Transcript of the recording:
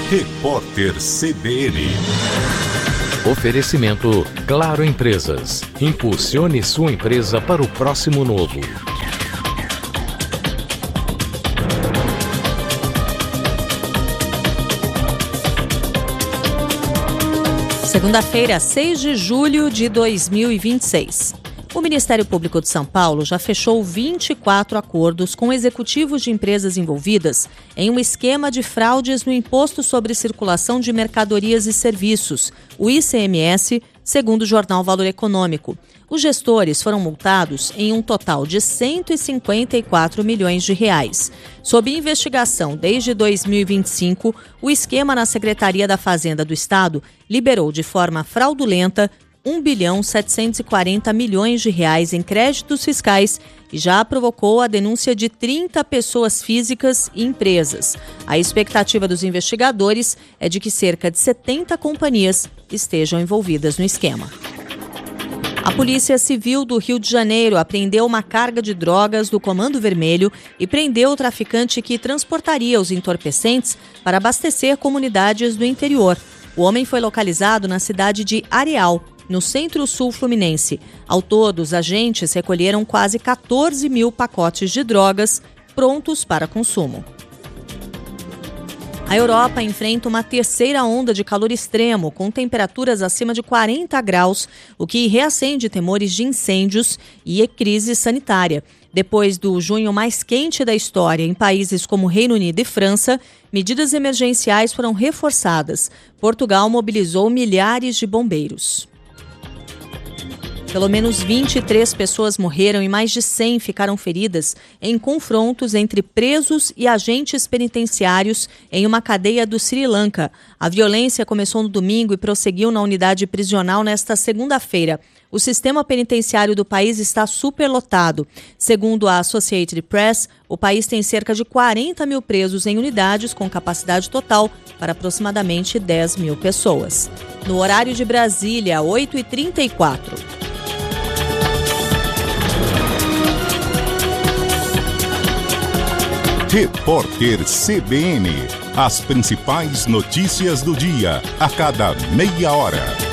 Repórter CBN. Oferecimento Claro Empresas. Impulsione sua empresa para o próximo novo. Segunda-feira, 6 de julho de 2026. O Ministério Público de São Paulo já fechou 24 acordos com executivos de empresas envolvidas em um esquema de fraudes no Imposto sobre Circulação de Mercadorias e Serviços, o ICMS, segundo o jornal Valor Econômico. Os gestores foram multados em um total de 154 milhões de reais. Sob investigação desde 2025, o esquema na Secretaria da Fazenda do Estado liberou de forma fraudulenta 1,740 bilhões de reais em créditos fiscais e já provocou a denúncia de 30 pessoas físicas e empresas. A expectativa dos investigadores é de que cerca de 70 companhias estejam envolvidas no esquema. A Polícia Civil do Rio de Janeiro apreendeu uma carga de drogas do Comando Vermelho e prendeu o traficante que transportaria os entorpecentes para abastecer comunidades do interior. O homem foi localizado na cidade de Areal, no centro-sul fluminense. Ao todo, os agentes recolheram quase 14 mil pacotes de drogas prontos para consumo. A Europa enfrenta uma terceira onda de calor extremo, com temperaturas acima de 40 graus, o que reacende temores de incêndios e crise sanitária. Depois do junho mais quente da história em países como Reino Unido e França, medidas emergenciais foram reforçadas. Portugal mobilizou milhares de bombeiros. Pelo menos 23 pessoas morreram e mais de 100 ficaram feridas em confrontos entre presos e agentes penitenciários em uma cadeia do Sri Lanka. A violência começou no domingo e prosseguiu na unidade prisional nesta segunda-feira. O sistema penitenciário do país está superlotado. Segundo a Associated Press, o país tem cerca de 40 mil presos em unidades com capacidade total para aproximadamente 10 mil pessoas. No horário de Brasília, 8h34. Repórter CBN. As principais notícias do dia, a cada meia hora.